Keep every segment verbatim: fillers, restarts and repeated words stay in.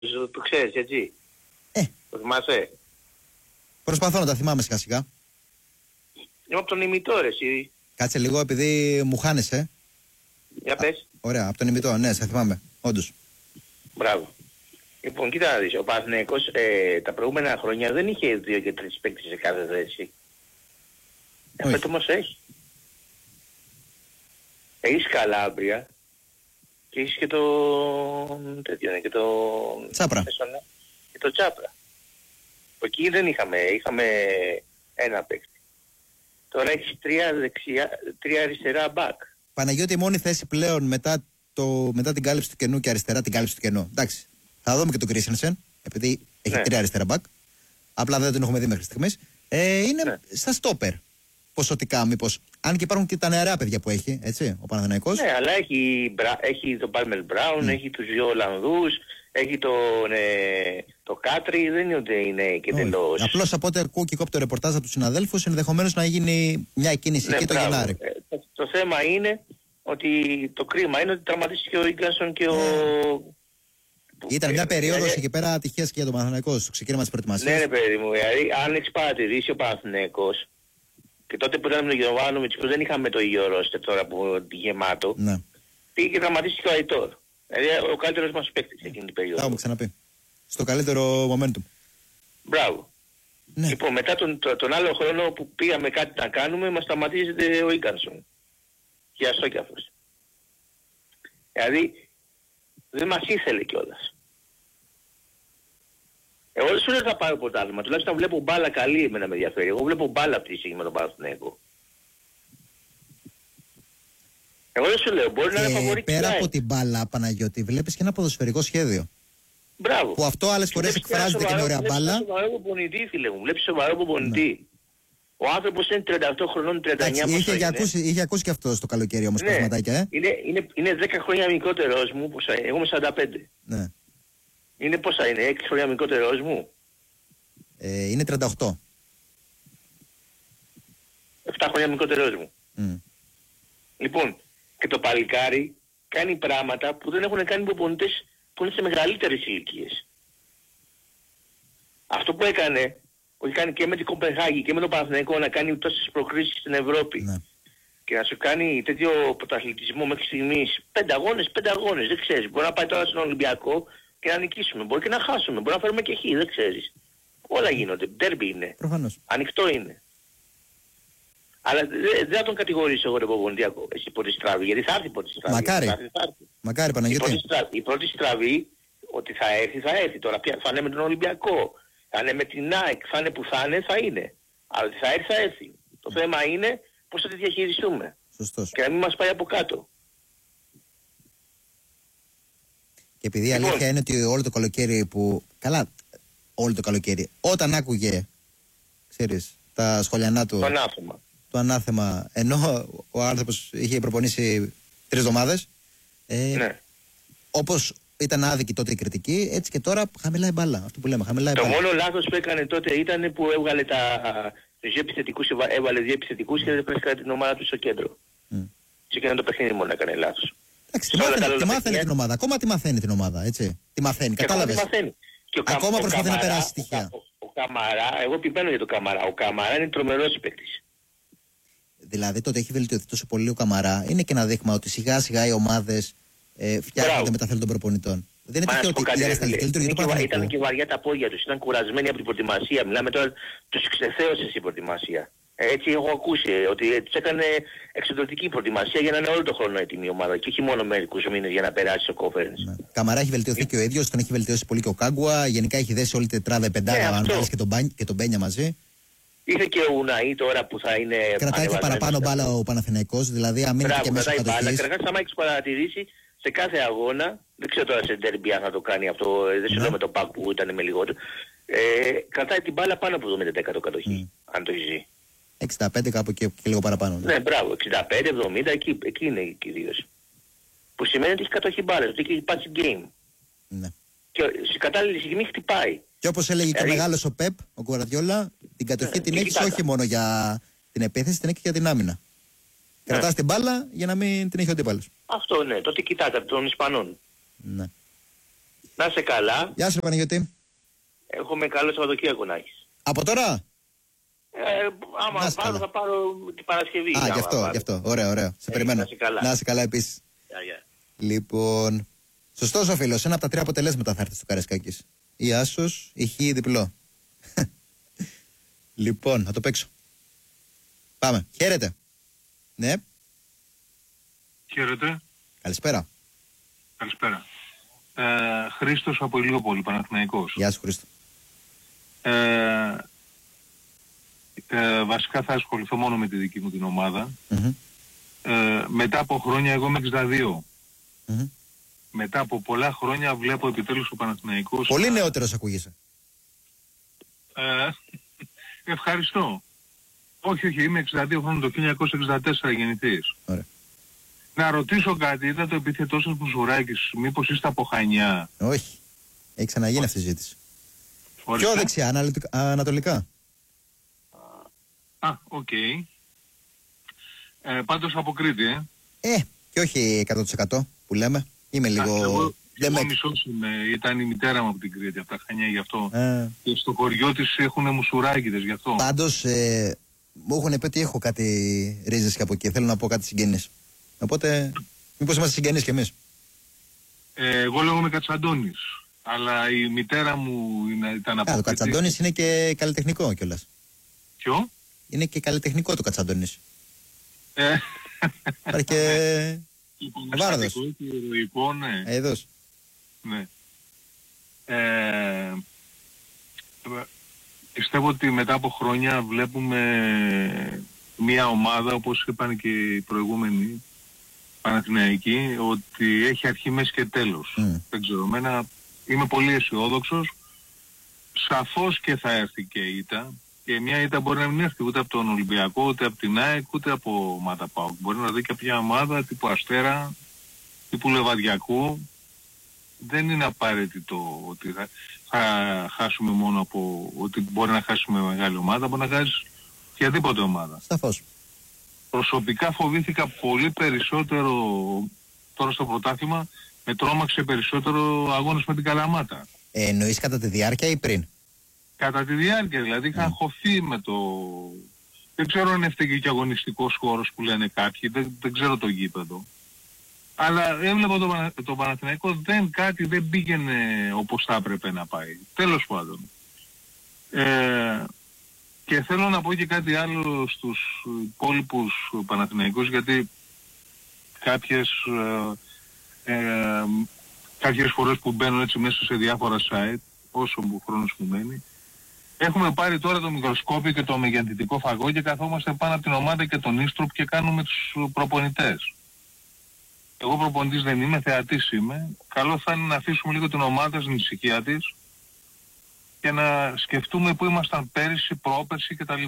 το ξέρεις έτσι. Ε. Το θυμάσαι. Προσπαθώ να τα θυμάμαι σιγά σιγά. Είμαι από τον ημιτό ρε εσύ. Κάτσε λίγο επειδή μου χάνεσαι. Για πες. Α, ωραία, από τον ημιτό, ναι, σε θυμάμαι, όντως. Μπράβο. Λοιπόν, κοίτα να δεις, ο Παναθηναϊκός ε, τα προηγούμενα χρόνια δεν είχε δύο και τρεις παίκτες σε κάθε θέση. Εφέτος όμως έχει. Έχεις Καλάμπρια και έχεις και το... τέτοιο, και το... Τσάπρα. Και το Τσάπρα. Εκεί δεν είχαμε, είχαμε ένα παίκτη. Τώρα έχεις τρία δεξιά, τρία αριστερά μπακ. Παναγιώτη, η μόνη θέση πλέον μετά, το, μετά την κάλυψη του κενού και αριστερά την κάλυψη του κενού. Εντάξει, θα δούμε και τον Κρίστενσεν, επειδή έχει ναι. τρία αριστερά μπακ. Απλά δεν τον έχουμε δει μέχρι στιγμής. Ε, είναι ναι. στα στόπερ. Ποσοτικά, μήπως. Αν και υπάρχουν και τα νεαρά παιδιά που έχει, έτσι, ο Παναθηναϊκός. Ναι, αλλά έχει, έχει τον Πάλμερ Μπράουν, mm. έχει τους δύο Ολλανδούς, έχει τον, ε, το Κάτρι, δεν είναι ότι είναι και τελώς. Απλώς από ό,τι ακούω και κόπτω ρεπορτάζ από τους συναδέλφους, ενδεχομένως να γίνει μια κίνηση ναι, εκεί το Γενάρη. Ε, το, το θέμα είναι ότι το κρίμα είναι ότι τραυματίστηκε ο Ίγκανσον και ο... Ήταν μια περίοδος εκεί πέρα ατυχίας και για τον Παναθηναϊκό στο ξεκίνημα της προετοιμασίας. Ναι, ρε παιδί μου, δηλαδή αν έχεις παρατηρήσει ο Παναθηναϊκός και τότε που ήταν με τον Γιωβάνοβιτς που δεν είχαμε το ίδιο ρόστερ τώρα που γεμάτο, ναι. πήγε και τραυματίστηκε ο Αϊτόρ. Δηλαδή ο καλύτερος μας παίκτης εκείνη την περίοδο. Θα έχουμε ξαναπεί. Στο καλύτερο momentum. Μπράβο. Ναι. Λοιπόν, μετά τον, τον, τον άλλο χρόνο που πήγαμε κάτι να κάνουμε, μας σταματίζεται ο Ίγκανσον. Και αυτό κι αυτός. Δηλαδή, δεν μας ήθελε κιόλας. Εγώ δεν σου λέω θα πάρω πρωτάθλημα, τουλάχιστον βλέπω μπάλα καλή εμένα με ενδιαφέρει. Εγώ βλέπω μπάλα αυτή τη στιγμή με τον Παναθηναϊκό. Εγώ δεν σου λέω, μπορεί να είναι φαβορί. Πέρα από την μπάλα, Παναγιώτη, βλέπεις και ένα ποδοσφαιρικό σχέδιο. Μπράβο. Που αυτό άλλες φορές εκφράζεται και είναι ωραία μπάλα. Βλέπεις σοβαρό προπονητή, φίλε μου. Βλέπεις σοβαρό προπονητή. Ναι. Ο άνθρωπος είναι τριάντα οκτώ χρονών, τριάντα εννιά είχε, είχε, είναι. Ακούσει, είχε ακούσει και αυτό το καλοκαίρι όμως, ναι. Κοσματάκια, ε. Είναι, είναι, είναι δέκα χρόνια μικρότερος μου, πόσα είναι. Εγώ είμαι σαράντα πέντε. Ναι. Είναι πόσα είναι, έξι χρόνια μικρότερος μου. Ε, είναι τριάντα οκτώ. επτά χρόνια μικρότερος μου. Mm. Λοιπόν, και το παλικάρι κάνει πράγματα που δεν έχουν κάνει προπονητές που είναι σε μεγαλύτερες ηλικίες. Αυτό που έκανε, που έχει κάνει και με την Κοπενχάγη και με τον Παναθηναϊκό να κάνει τόσες προκρίσεις στην Ευρώπη ναι. και να σου κάνει τέτοιο πρωταθλητισμό μέχρι στιγμής, πέντε αγώνες, πέντε αγώνες, δεν ξέρεις. Μπορεί να πάει τώρα στον Ολυμπιακό και να νικήσουμε, μπορεί και να χάσουμε, μπορεί να φέρουμε και χ, δεν ξέρεις. Όλα γίνονται, ντέρμπι είναι. Προφανώς. Ανοιχτό είναι. Αλλά δεν θα τον κατηγορήσω εγώ ρε Ποποντιακό, εσύ πρώτη στραβή, γιατί θα έρθει η πρώτη στραβή. Μακάρι. Θα έρθει, θα έρθει. Μακάρι Παναγιώτη. Η πρώτη, στραβή, η πρώτη στραβή, ότι θα έρθει, θα έρθει. Τώρα πια θα είναι με τον Ολυμπιακό, θα είναι με την ΑΕΚ, θα είναι που θα είναι, θα είναι. Αλλά ότι θα έρθει, θα έρθει. Το θέμα είναι πώς θα τη διαχειριστούμε. Σωστός. Και να μην μας πάει από κάτω. Και επειδή η αλήθεια είναι ότι όλο το καλοκαίρι που... Καλά, όλο το καλοκαίρι. Όταν άκουγε, ξέρεις, τα σχολιανά του... Το ανάθεμα. Το ανάθεμα, ενώ ο άνθρωπος είχε προπονήσει τρεις εβδομάδες. Ε, ναι. Όπως ήταν άδικη τότε η κριτική, έτσι και τώρα χαμηλάει μπάλα. Αυτό που λέμε, χαμηλάει το μπάλα. μόνο λάθος που έκανε τότε ήταν που έβγαλε τα... τους δύο επιθετικούς, έβαλε δύο επιθετικούς και δεν πρέπει την ομάδα του στο κέντρο. Mm. Και έκανε το παιχνίδι μόνο έκανε λάθος. Εντάξει, τη μάθαινε, τη μάθαινε την ομάδα. Ακόμα τη μαθαίνει την ομάδα, έτσι. Τη μαθαίνει, κατάλαβες. Ακόμα προσπαθεί να περάσει στοιχεία. Ο, ο, ο Καμαρά, εγώ επιμένω για το Καμαρά. Ο Καμαρά είναι τρομερός παίκτης. Δηλαδή τότε έχει βελτιωθεί τόσο πολύ ο Καμαρά. Είναι και ένα δείγμα ότι σιγά σιγά οι ομάδες ε, φτιάχνονται με τα θέλη των προπονητών. Δεν είναι τυχαίο ότι η Αρισταλική λειτουργεί το Παναθηναϊκό. Ήταν και βαριά τα πόδια τους, ήταν κουρασμένοι από την προετοιμασία. Μιλάμε τώρα, τους ξεθέωσε η προετοιμασία. Έτσι έχω ακούσει ότι τους έκανε εξωτερική προετοιμασία για να είναι όλο το χρόνο έτοιμη η ομάδα και όχι μόνο μερικούς μήνες για να περάσει στο conference. Ναι. Καμαρά έχει βελτιωθεί και ο ίδιος, τον έχει βελτιώσει πολύ και ο Κάγκουα. Γενικά έχει δέσει όλη την τετράδα πεντάδα, αν βάλεις και τον, Μπάν, και τον Μπένια μαζί. Ήρθε και ο Ουναή τώρα που θα είναι. Κρατάει και παραπάνω μπάλα ο Παναθηναϊκός, δηλαδή αμήνεται και μέσα στο κατοχής. Καταρχάς, άμα έχεις παρατηρήσει σε κάθε αγώνα, δεν ξέρω τώρα σε ντέρμπι αν θα το κάνει αυτό, δεν σου λέω με το Πακ που ήταν με λιγότερο. Ε, κρατάει την μπάλα πάνω από εβδομήντα τοις εκατό κατοχή, mm. αν το έχει ζει. εξήντα πέντε κάπου και, και λίγο παραπάνω. Ναι, μπράβο, εξήντα πέντε εβδομήντα, εκεί, εκεί είναι κυρίως. Που σημαίνει ότι έχει κατοχή μπάλας, ότι έχει patch game. Ναι. Και σε κατάλληλη στιγμή χτυπάει. Και όπως έλεγε δηλαδή... και ο μεγάλος ο Πεπ, ο Γκουαρδιόλα, την κατοχή ναι, την έχεις όχι μόνο για την επίθεση, την έχει και για την άμυνα. Ναι. Κρατάς την μπάλα για να μην την έχει ο αντίπαλος. Αυτό ναι, το τι κοιτάτε των Ισπανών. Ναι. Να είσαι καλά. Γεια σου Παναγιώτη. Έχουμε καλό Σαββατοκύριακο να έχεις. Από τώρα? Ε, άμα πάρω θα πάρω την Παρασκευή. Α, γι' αυτό, γι' αυτό. Ωραία, ωραία. Σε ε, περιμένω. Να είσαι καλά. Να είσαι καλά επίσης. Yeah, yeah. Λοιπόν, σωστός ο φίλος. Ένα από τα τρία αποτελέσματα θα έρθει στο Καραϊσκάκης. Ή άσος, ή χ, διπλό. Λοιπόν, θα το παίξω. Πάμε. Χαίρετε. Ναι. Χαίρετε. Καλησπέρα. Καλησπέρα. Ε, Χρήστος από Ηλιούπολη, Παναθηναϊκός. Γεια σου Χρήστο. Ε, ε, βασικά θα ασχοληθώ μόνο με τη δική μου την ομάδα. Mm-hmm. Ε, μετά από χρόνια, εγώ είμαι εξήντα δύο. Mm-hmm. Μετά από πολλά χρόνια βλέπω επιτέλους ο Παναθηναϊκός. Πολύ νεότερος ακούγεσαι. Ε, ευχαριστώ. Όχι, όχι, είμαι εξήντα δύο χρόνων, το χίλια εννιακόσια εξήντα τέσσερα γεννηθής. Ωραία. Να ρωτήσω κάτι, ήταν το επίθετό σας Μπουζουράκης, μήπως είστε από Χανιά? Όχι. Έχει ξαναγίνει αυτή η συζήτηση. Ορίστε. Πιο δεξιά, αναλυτικά, ανατολικά. Α, οκ. Okay. Ε, πάντως από Κρήτη, ε. Ε, και όχι εκατό τοις εκατό που λέμε. Είμαι λίγο... Α, εγώ, δεν εγώ με... μισός είμαι, ήταν η μητέρα μου από την Κρήτη, από τα Χανιά, γι' αυτό. Ε. Και στο χωριό της έχουν μουσουράκηδες, γι' αυτό. Πάντως, ε, μου έχουν πει ότι έχω κάτι ρίζες και από εκεί. Θέλω να πω κάτι συγγενείς. Οπότε, μήπως είμαστε συγγενείς κι εμείς. Ε, εγώ λέγομαι Κατσαντώνης. Αλλά η μητέρα μου είναι, ήταν από Α, το Κρήτη. Κατσαντώνης είναι και καλλιτεχνικό κιόλας. Ποιο? Είναι και καλλιτεχνικό το Κατσαντώνης. Ε, Υπάρχει και... Βάρδος. Αστατικό και ηρωικό, ναι. Αιδός. Ναι. Ε, πιστεύω ότι μετά από χρόνια βλέπουμε μια ομάδα, όπως είπαν και οι προηγούμενοι Παναθηναϊκοί, ότι έχει αρχή, μέση και τέλος. Mm. Δεν ξέρω, εμένα είμαι πολύ αισιόδοξος. Σαφώς και θα έρθει και η ήττα. Και μια ήττα μπορεί να μην έρθει ούτε από τον Ολυμπιακό, ούτε από την ΑΕΚ, ούτε από ομάδα ΠΑΟΚ. Μπορεί να δει και από μια ομάδα τύπου Αστέρα, τύπου Λεβαδιακού. Δεν είναι απαραίτητο ότι θα, θα χάσουμε μόνο από... ότι μπορεί να χάσουμε μεγάλη ομάδα, μπορεί να χάσει οποιαδήποτε ομάδα. Σαφώς. Προσωπικά φοβήθηκα πολύ περισσότερο τώρα στο πρωτάθλημα, με τρόμαξε περισσότερο αγώνες με την Καλαμάτα. Ε, εννοείς κατά τη διάρκεια ή πριν? Κατά τη διάρκεια, δηλαδή είχα Mm. χωθεί με το... Δεν ξέρω αν έφταιγε και αγωνιστικός χώρος που λένε κάποιοι, δεν, δεν ξέρω το γήπεδο. Αλλά έβλεπα το, Πανα... το Παναθηναϊκό, δεν κάτι δεν πήγαινε όπως θα έπρεπε να πάει. Τέλος πάντων. Ε, και θέλω να πω και κάτι άλλο στους υπόλοιπους Παναθηναϊκούς, γιατί κάποιες, ε, ε, κάποιες φορές που μπαίνουν έτσι μέσα σε διάφορα site, όσο μου χρόνος μου μένει, έχουμε πάρει τώρα το μικροσκόπιο και το μεγενθητικό φαγό και καθόμαστε πάνω από την ομάδα και τον Ίστροπ και κάνουμε τους προπονητές. Εγώ προπονητής δεν είμαι, θεατής είμαι. Καλό θα είναι να αφήσουμε λίγο την ομάδα στην ησυχία της και να σκεφτούμε που ήμασταν πέρυσι, πρόπερσι κτλ.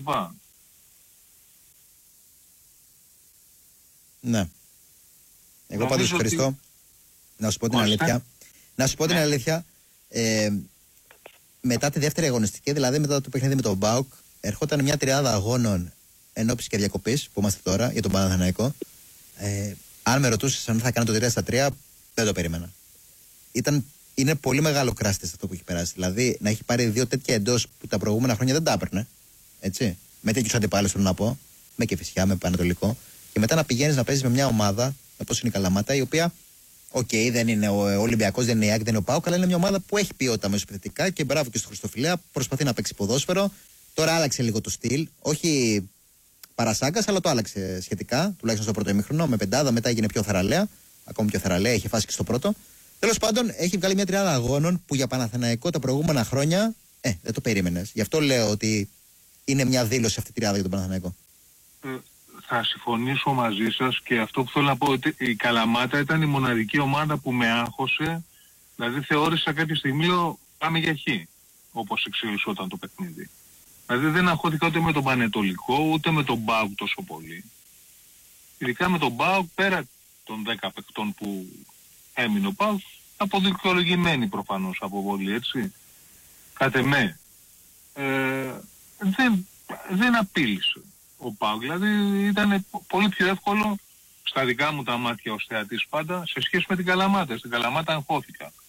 Ναι. Εγώ πάντως ευχαριστώ. Ότι... Να σου πω την Μάλιστα. αλήθεια. Να σου πω την ναι. αλήθεια. Ε, μετά τη δεύτερη αγωνιστική, δηλαδή μετά το παιχνίδι με τον ΠΑΟΚ, ερχόταν μια τριάδα αγώνων ενόψεις και διακοπής που είμαστε τώρα για τον Παναθηναϊκό. Ε, αν με ρωτούσες αν θα κάνω το τρία στα τρία, δεν το περίμενα. Ήταν, είναι πολύ μεγάλο κράστη αυτό που έχει περάσει. Δηλαδή να έχει πάρει δύο τέτοια εντός που τα προηγούμενα χρόνια δεν τα έπαιρνε. Έτσι. Με τέτοιους αντιπάλους θέλω να πω. Με Κηφισιά, με Πανατολικό. Και μετά να πηγαίνεις να παίζεις με μια ομάδα, όπως είναι η Καλαμάτα, η οποία, οκ, okay, δεν είναι ο Ολυμπιακός, δεν είναι η ΑΕΚ, δεν είναι ο ΠΑΟΚ, αλλά είναι μια ομάδα που έχει ποιότητα μεσοπαιδευτικά και μπράβο και στο Χριστοφιλέα, προσπαθεί να παίξει ποδόσφαιρο. Τώρα άλλαξε λίγο το στυλ. Όχι παρασάγκας, αλλά το άλλαξε σχετικά, τουλάχιστον στο πρώτο ημίχρονο. Με πεντάδα, μετά έγινε πιο θαραλέα. Ακόμη πιο θαραλέα, είχε φάσει και στο πρώτο. Τέλος πάντων, έχει βγάλει μια τριάδα αγώνων που για Παναθηναϊκό τα προηγούμενα χρόνια ε, δεν το περίμενες. Γι' αυτό λέω ότι είναι μια δήλωση αυτή η τριάδα για τον Παναθηναϊκό. Ε, θα συμφωνήσω μαζί σας και αυτό που θέλω να πω ότι η Καλαμάτα ήταν η μοναδική ομάδα που με άγχωσε. Δηλαδή θεώρησα κάποια στιγμή, λέω, πάμε για χ, όπως εξελισσόταν το παιχνίδι. Δηλαδή δεν αγχώθηκα ούτε με τον Πανετολικό, ούτε με τον ΠΑΟΚ τόσο πολύ. Ειδικά με τον ΠΑΟΚ, πέρα των δέκα παιχτών που έμεινε ο ΠΑΟΚ, αποδικαιολογημένη προφανώς αποβολή, έτσι. Κατ' εμέ. Ε, δεν, δεν απείλησε ο ΠΑΟΚ. Δηλαδή ήταν πολύ πιο εύκολο στα δικά μου τα μάτια ως θεατής πάντα σε σχέση με την Καλαμάτα. Στην Καλαμάτα αγχώθηκα.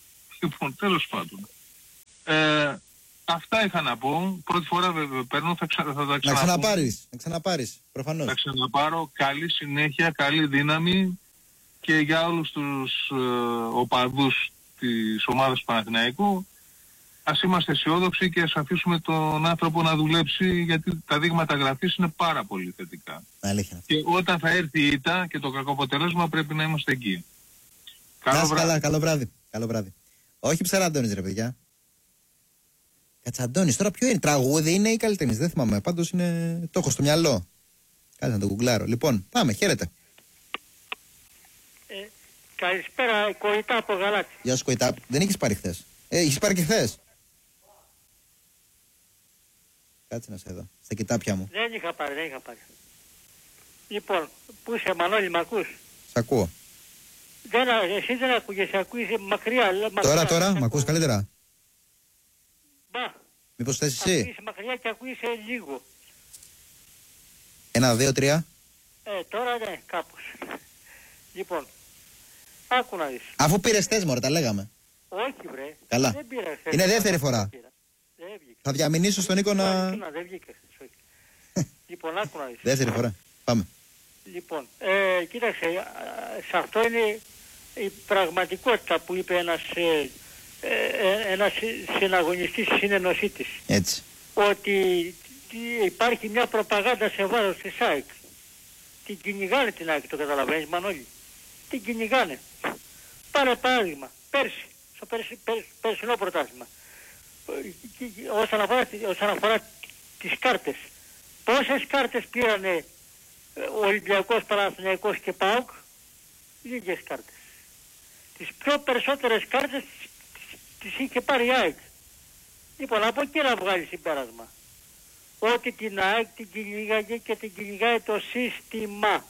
Λοιπόν, τέλος πάντων. Ε, αυτά είχα να πω. Πρώτη φορά βέβαια παίρνω, θα, ξα, θα τα ξαναπώ. Να ξαναπάρεις, να ξαναπάρεις, προφανώς. Θα ξαναπάρω. Καλή συνέχεια, καλή δύναμη και για όλους τους ε, οπαδούς της ομάδας του Παναθηναϊκού. Ας είμαστε αισιόδοξοι και ας αφήσουμε τον άνθρωπο να δουλέψει, γιατί τα δείγματα γραφής είναι πάρα πολύ θετικά. Αλήθεια. Και όταν θα έρθει η ήττα και το κακό αποτέλεσμα πρέπει να είμαστε εκεί. Καλό βράδυ. Καλά, καλό βράδυ. Καλό βράδυ. Όχι Ψαραντώνης ρε παιδιά. Κατσαντώνης, τώρα ποιο είναι, τραγούδι είναι ή καλλιτέχνης, δεν θυμάμαι. Πάντως είναι, το έχω στο μυαλό. Κάτσε να το γκουγκλάρω. Λοιπόν, πάμε, χαίρετε. Ε, καλησπέρα, Κοητά από Γαλάτη. Γεια σου Κοητά, δεν είχες πάρει χθες. Ε, είχες πάρει και χθες. Κάτσε να σε δω, στα κοιτάπια μου. Δεν είχα πάρει, δεν είχα πάρει. Λοιπόν, πού είσαι Μανώλη, μ' ακούς? Σ' ακούω. Δεν, εσύ δεν ακούγεσαι, ακούγεσαι μακριά. μακριά τώρα, τώρα, μ' ακούς καλύτερα. Μπα. Μήπως θες εσύ? Ακούγεσαι μακριά και ακούγεσαι λίγο. Ένα, δύο, τρία. Ε, τώρα ναι, κάπως. Λοιπόν, άκου να δεις. Αφού πήρες θες μωρέ, τα λέγαμε. Όχι βρε. Καλά. Δεν πήρα, είναι δεύτερη φορά. Δεν δεν θα διαμηνήσω στον Νίκο να... Δεν βγήκε. Λοιπόν, άκου να δεις. Δεύτερη φορά. Πάμε. Λοιπόν, ε, κοίταξε, σε αυτό είναι η πραγματικότητα που είπε ένας, ε, ε, ένας συναγωνιστής συνενωσίτης. Έτσι. Ότι υπάρχει μια προπαγάνδα σε βάρος της ΑΕΚ. Την κυνηγάνε την ΑΕΚ, το καταλαβαίνεις Μανώλη. Την κυνηγάνε. Πάρε παράδειγμα, πέρσι, στο πέρσι, πέρσι, περσινό πρωτάθλημα. Όσον αφορά, όσον αφορά τις κάρτες. Πόσες κάρτες πήρανε ο Ολυμπιακός, Παναθηναϊκός και ΠΑΟΚ? Λίγες κάρτες. Τις πιο περισσότερες κάρτες τις, τις, τις είχε πάρει η ΑΕΚ. Λοιπόν, από εκεί να βγάλει συμπέρασμα. Ότι την ΑΕΚ την κυνηγάγε και την κυνηγάει το σύστημα.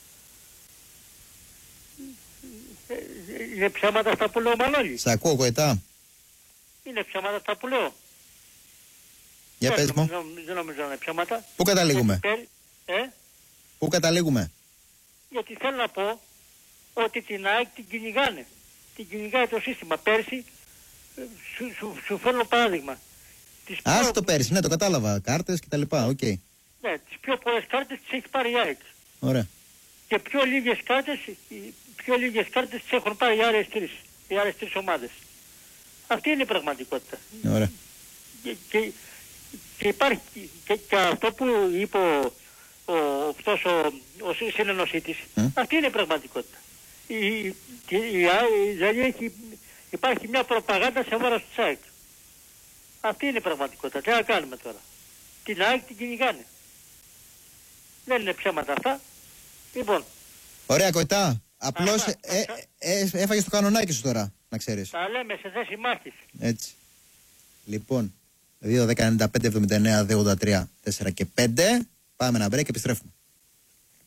Είναι ψέματα αυτά που λέω Μανώλη? Σ' ακούω Κοητά. Είναι ψέματα αυτά που λέω? Για πες μου. Δεν νομίζω να είναι ψέματα. Πού καταλήγουμε? Ε? Πού καταλήγουμε? Γιατί θέλω να πω ότι την ΑΕΚ την κυνηγάνε. Την κυνηγάει το σύστημα. Πέρσι, σου, σου, σου φέρνω παράδειγμα. Α, πιο... το πέρσι, ναι, το κατάλαβα. Κάρτες και τα λοιπά, οκ. Okay. Ναι, τις πιο πολλές κάρτες τις έχει πάρει η ΑΕΚ. Ωραία. Και πιο λίγες κάρτες, πιο λίγες κάρτες τις έχουν πάρει οι άλλες τρεις, οι άλλες τρεις ομάδες. Αυτή είναι η πραγματικότητα. Ωραία. Και, και, και υπάρχει και, και αυτό που είπε ο, ο, αυτός ο, ο συνενωσίτης, mm. αυτή είναι η πραγματικότητα. Η, η, η, η, δηλαδή έχει, υπάρχει μια προπαγάνδα σε βάρος της ΑΕΚ. Αυτή είναι η πραγματικότητα. Τι να κάνουμε τώρα? Την ΑΕΚ την κυνηγάνε. Δεν είναι ψέματα αυτά. Λοιπόν. Ωραία Κοητά. Απλώς ε, ε, ε, έφαγες το κανονάκι σου τώρα, να ξέρεις. Τα λέμε σε θέση μάχης. Έτσι. Λοιπόν, δύο δέκα ενενήντα πέντε εβδομήντα εννέα δύο ογδόντα τρία τέσσερα και πέντε. Πάμε να break και επιστρέφουμε.